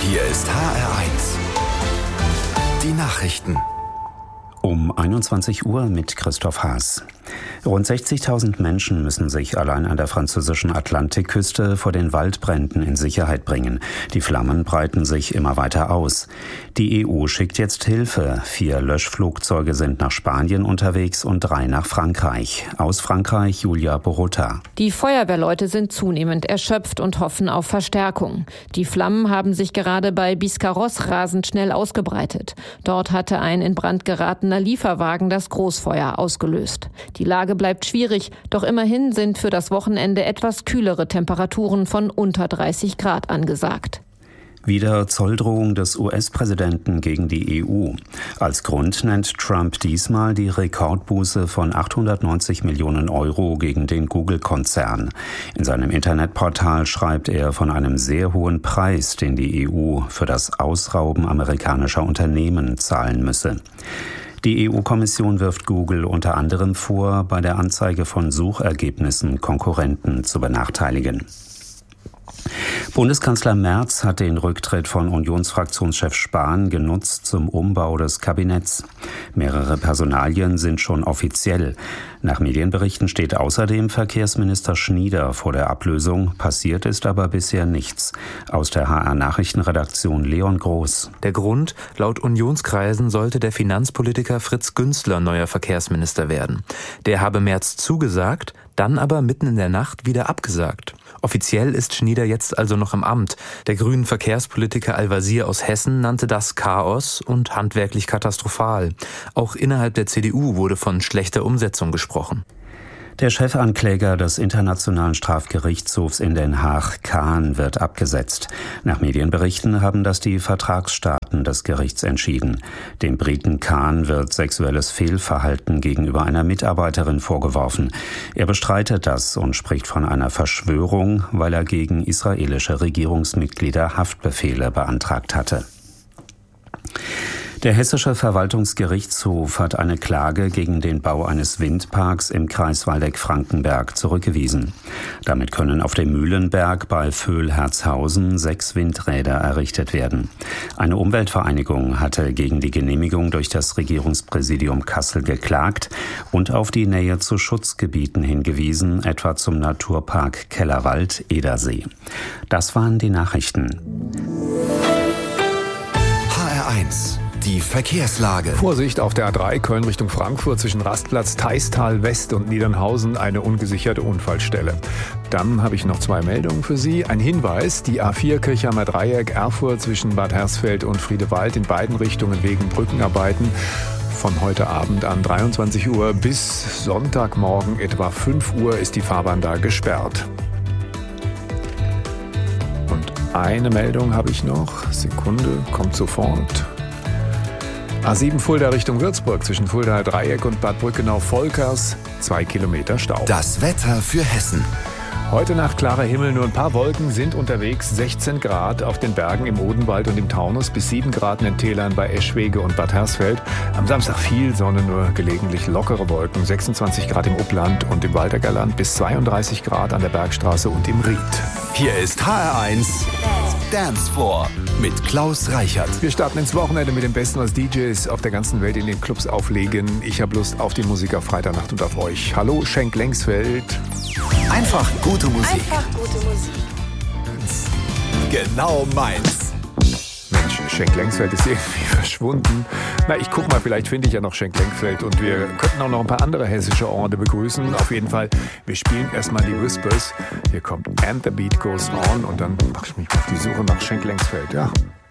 Hier ist HR1. Die Nachrichten. Um 21 Uhr mit Christoph Haas. Rund 60.000 Menschen müssen sich allein an der französischen Atlantikküste vor den Waldbränden in Sicherheit bringen. Die Flammen breiten sich immer weiter aus. Die EU schickt jetzt Hilfe. 4 Löschflugzeuge sind nach Spanien unterwegs und 3 nach Frankreich. Aus Frankreich Julia Borota. Die Feuerwehrleute sind zunehmend erschöpft und hoffen auf Verstärkung. Die Flammen haben sich gerade bei Biscarrosse rasend schnell ausgebreitet. Dort hatte ein in Brand geratener Lieferwagen das Großfeuer ausgelöst. Die Lage bleibt schwierig, doch immerhin sind für das Wochenende etwas kühlere Temperaturen von unter 30 Grad angesagt. Wieder Zolldrohung des US-Präsidenten gegen die EU. Als Grund nennt Trump diesmal die Rekordbuße von 890 Millionen Euro gegen den Google-Konzern. In seinem Internetportal schreibt er von einem sehr hohen Preis, den die EU für das Ausrauben amerikanischer Unternehmen zahlen müsse. Die EU-Kommission wirft Google unter anderem vor, bei der Anzeige von Suchergebnissen Konkurrenten zu benachteiligen. Bundeskanzler Merz hat den Rücktritt von Unionsfraktionschef Spahn genutzt zum Umbau des Kabinetts. Mehrere Personalien sind schon offiziell. Nach Medienberichten steht außerdem Verkehrsminister Schnieder vor der Ablösung. Passiert ist aber bisher nichts. Aus der HR-Nachrichtenredaktion Leon Groß. Der Grund: Laut Unionskreisen sollte der Finanzpolitiker Fritz Günzler neuer Verkehrsminister werden. Der habe Merz zugesagt, dann aber mitten in der Nacht wieder abgesagt. Offiziell ist Schnieder jetzt also noch im Amt. Der grünen Verkehrspolitiker Al-Wazir aus Hessen nannte das Chaos und handwerklich katastrophal. Auch innerhalb der CDU wurde von schlechter Umsetzung gesprochen. Der Chefankläger des Internationalen Strafgerichtshofs in Den Haag, Khan, wird abgesetzt. Nach Medienberichten haben das die Vertragsstaaten des Gerichts entschieden. Dem Briten Khan wird sexuelles Fehlverhalten gegenüber einer Mitarbeiterin vorgeworfen. Er bestreitet das und spricht von einer Verschwörung, weil er gegen israelische Regierungsmitglieder Haftbefehle beantragt hatte. Der Hessische Verwaltungsgerichtshof hat eine Klage gegen den Bau eines Windparks im Kreis Waldeck-Frankenberg zurückgewiesen. Damit können auf dem Mühlenberg bei Vöhl-Herzhausen 6 Windräder errichtet werden. Eine Umweltvereinigung hatte gegen die Genehmigung durch das Regierungspräsidium Kassel geklagt und auf die Nähe zu Schutzgebieten hingewiesen, etwa zum Naturpark Kellerwald-Edersee. Das waren die Nachrichten. HR1. Die Verkehrslage. Vorsicht auf der A3 Köln Richtung Frankfurt zwischen Rastplatz Theistal West und Niedernhausen, eine ungesicherte Unfallstelle. Dann habe ich noch 2 Meldungen für Sie. Ein Hinweis: die A4 Kirchheimer Dreieck Erfurt zwischen Bad Hersfeld und Friedewald in beiden Richtungen wegen Brückenarbeiten. Von heute Abend an 23 Uhr bis Sonntagmorgen etwa 5 Uhr ist die Fahrbahn da gesperrt. Und eine Meldung habe ich noch. Sekunde, kommt sofort. A7 Fulda Richtung Würzburg zwischen Fulda Dreieck und Bad Brückenau-Volkers 2 Kilometer Stau. Das Wetter für Hessen. Heute Nacht klarer Himmel, nur ein paar Wolken sind unterwegs. 16 Grad auf den Bergen im Odenwald und im Taunus, bis 7 Grad in den Tälern bei Eschwege und Bad Hersfeld. Am Samstag viel Sonne, nur gelegentlich lockere Wolken. 26 Grad im Upland und im Waldecker bis 32 Grad an der Bergstraße und im Ried. Hier ist HR1 Dance Floor mit Klaus Reichert. Wir starten ins Wochenende mit dem Besten, was DJs auf der ganzen Welt in den Clubs auflegen. Ich habe Lust auf die Musik auf Freitagnacht und auf euch. Hallo, Schenk Lengsfeld. Einfach gute Musik. Einfach gute Musik. Genau meins. Mensch, Schenk Lengsfeld ist irgendwie verschwunden. Na, ich guck mal, vielleicht finde ich ja noch Schenk Lengsfeld und wir könnten auch noch ein paar andere hessische Orte begrüßen. Auf jeden Fall, wir spielen erstmal die Whispers. Hier kommt And the Beat Goes On und dann mache ich mich auf die Suche nach Schenk Lengsfeld. Ja.